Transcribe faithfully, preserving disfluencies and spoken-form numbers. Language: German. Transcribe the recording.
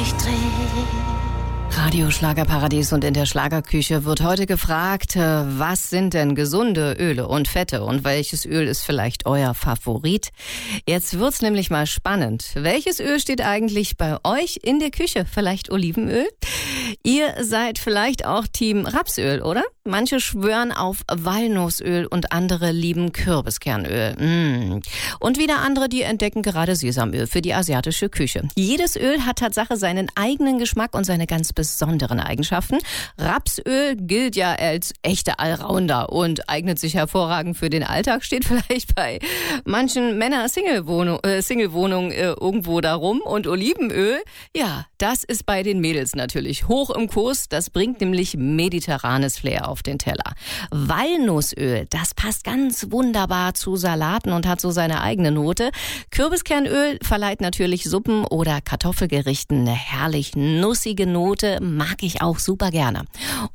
sich dreht. Radio Schlagerparadies, und in der Schlagerküche wird heute gefragt, was sind denn gesunde Öle und Fette und welches Öl ist vielleicht euer Favorit? Jetzt wird's nämlich mal spannend. Welches Öl steht eigentlich bei euch in der Küche? Vielleicht Olivenöl? Ihr seid vielleicht auch Team Rapsöl, oder? Manche schwören auf Walnussöl und andere lieben Kürbiskernöl. Mm. Und wieder andere, die entdecken gerade Sesamöl für die asiatische Küche. Jedes Öl hat Tatsache seinen eigenen Geschmack und seine ganz besonderen Eigenschaften. Rapsöl gilt ja als echte Allrounder und eignet sich hervorragend für den Alltag, steht vielleicht bei manchen Männer-Single-Wohnungen äh, Single-Wohnungen, äh, irgendwo darum. Und Olivenöl, ja, das ist bei den Mädels natürlich hoch im Kurs. Das bringt nämlich mediterranes Flair auf den Teller. Walnussöl, das passt ganz wunderbar zu Salaten und hat so seine eigene Note. Kürbiskernöl verleiht natürlich Suppen oder Kartoffelgerichten eine herrlich nussige Note, mag ich auch super gerne.